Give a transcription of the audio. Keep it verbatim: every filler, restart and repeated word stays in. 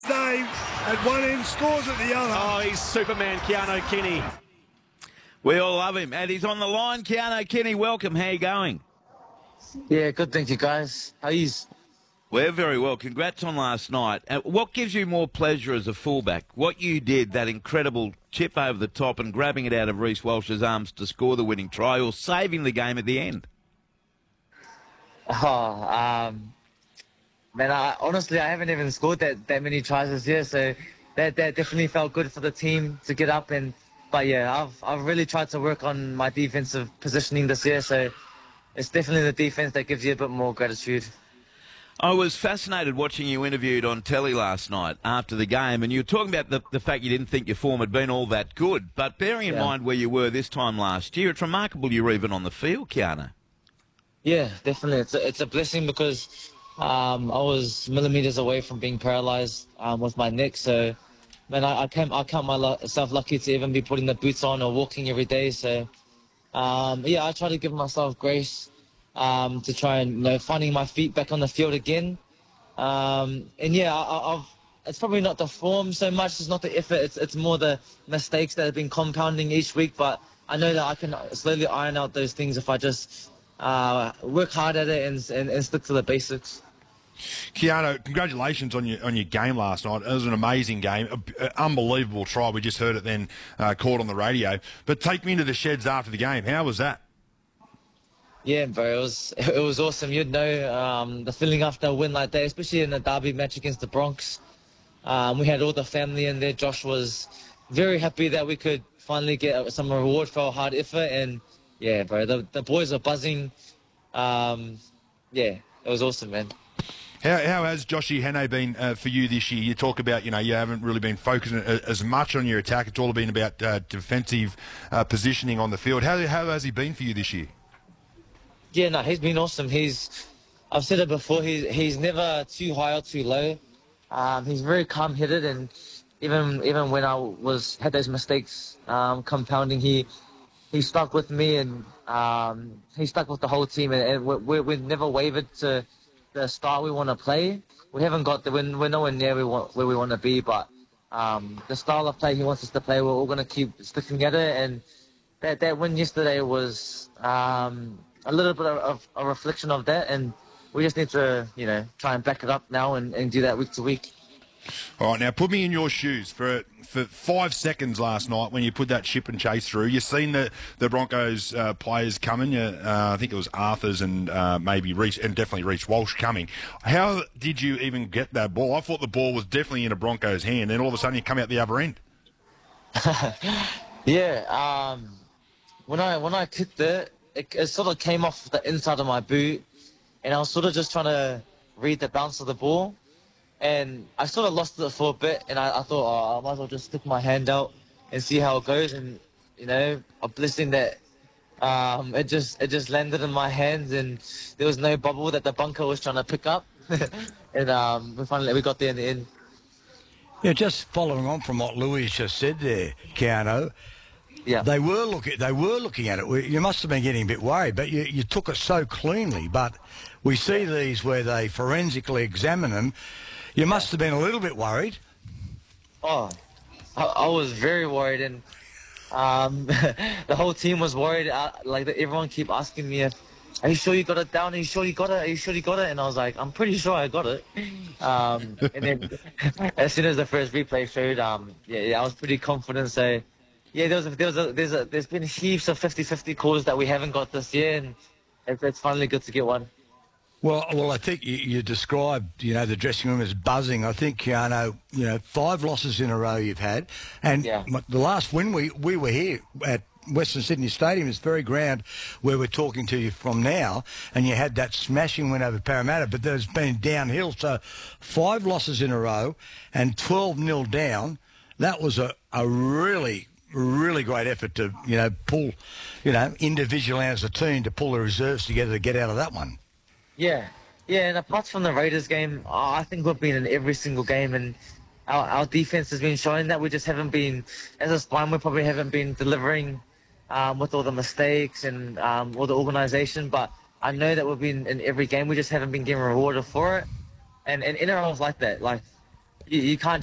Dave at one end, scores at the other. Oh, he's Superman, Keano Kenny. We all love him. And he's on the line. Keano Kenny, welcome. How you going? Yeah, good, thank you, guys. How you? We're very well. Congrats on last night. Uh, what gives you more pleasure as a fullback? What you did, that incredible chip over the top and grabbing it out of Reece Walsh's arms to score the winning try, or saving the game at the end? Oh, um, man, I, honestly, I haven't even scored that, that many tries this year, so that that definitely felt good for the team to get up. And but yeah, I've I've really tried to work on my defensive positioning this year, so it's definitely the defense that gives you a bit more gratitude. I was fascinated watching you interviewed on telly last night after the game, and you were talking about the, the fact you didn't think your form had been all that good. But bearing in Yeah. mind where you were this time last year, it's remarkable you were even on the field, Keano. Yeah, definitely. It's a, it's a blessing because um, I was millimeters away from being paralyzed um, with my neck. So, man, I, I, came, I count myself lucky to even be putting the boots on or walking every day. So, um, yeah, I try to give myself grace um, to try and, you know, finding my feet back on the field again. Um, and, yeah, I, I've, it's probably not the form so much. It's not the effort. It's, it's more the mistakes that have been compounding each week. But I know that I can slowly iron out those things if I just Uh, work hard at it and, and, and stick to the basics. Keano, congratulations on your on your game last night. It was an amazing game, a, a unbelievable try. We just heard it then uh, called on the radio. But take me into the sheds after the game. How was that? Yeah, bro, it was it was awesome. You'd know um, the feeling after a win like that, especially in a derby match against the Bronx. Um, we had all the family in there. Josh was very happy that we could finally get some reward for our hard effort. And yeah, bro, the, the boys are buzzing. Um, yeah, it was awesome, man. How, how has Joshy Hannay been uh, for you this year? You talk about, you know, you haven't really been focusing as much on your attack. It's all been about uh, defensive uh, positioning on the field. How, how has he been for you this year? Yeah, no, he's been awesome. He's, I've said it before, he's, he's never too high or too low. Um, he's very calm-headed, and even even when I was had those mistakes um, compounding, he he stuck with me, and um, he stuck with the whole team, and, and we, we, we've never wavered to the style we want to play. We haven't got the we're, we're nowhere near we want, where we want to be, but um, the style of play he wants us to play, we're all going to keep sticking at it. And that that win yesterday was um, a little bit of, of a reflection of that, and we just need to, you know, try and back it up now and, and do that week to week. All right, now put me in your shoes for for five seconds last night when you put that ship and chase through. You've seen the the Broncos uh, players coming. Uh, I think it was Arthurs and uh, maybe Reece, and definitely Reece Walsh coming. How did you even get that ball? I thought the ball was definitely in a Broncos' hand, and all of a sudden you come out the other end. yeah, um, when I when I kicked it, it, it sort of came off the inside of my boot, and I was sort of just trying to read the bounce of the ball. And I sort of lost it for a bit, and I, I thought, oh, I might as well just stick my hand out and see how it goes. And, you know, a blessing that um, it just it just landed in my hands, and there was no bubble that the bunker was trying to pick up. and um, we finally we got there in the end. Yeah, just following on from what Louis just said there, Keano. Yeah. They were looking. They were looking at it. We- You must have been getting a bit worried, but you, you took it so cleanly. But we see these where they forensically examine them. You must have been a little bit worried. Oh, I, I was very worried, and um, the whole team was worried. Uh, like everyone keep asking me, if, "Are you sure you got it down? Are you sure you got it? Are you sure you got it?" And I was like, "I'm pretty sure I got it." Um, and then as soon as the first replay showed, um, yeah, yeah, I was pretty confident. So, yeah, there was a, there was a, there's a, there's been heaps of fifty-fifty calls that we haven't got this year, and it's, it's finally good to get one. Well, well, I think you, you described, you know, the dressing room as buzzing. I think, Keano, you know, five losses in a row you've had, and Yeah. the last win we we were here at Western Sydney Stadium, is very ground where we're talking to you from now, and you had that smashing win over Parramatta, but there's been downhill. So five losses in a row and twelve nil down. That was a, a really, really great effort to, you know, pull, you know, individually as a team to pull the reserves together to get out of that one. Yeah, yeah, and apart from the Raiders game, oh, I think we've been in every single game, and our, our defense has been showing that. We just haven't been, as a spine, we probably haven't been delivering um, with all the mistakes and um, all the organisation, but I know that we've been in every game. We just haven't been getting rewarded for it, and and N R L's like that. Like, you, you can't